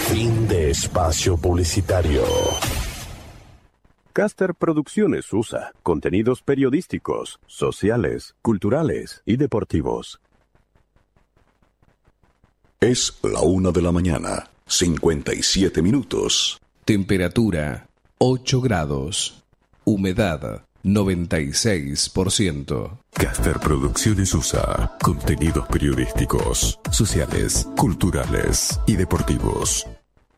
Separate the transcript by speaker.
Speaker 1: Fin de espacio publicitario.
Speaker 2: Caster Producciones USA. Contenidos periodísticos, sociales, culturales y deportivos.
Speaker 3: Es la 1 de la mañana, 57 minutos.
Speaker 4: Temperatura 8 grados. Humedad 96%.
Speaker 5: Caster Producciones USA. Contenidos periodísticos, sociales, culturales y deportivos.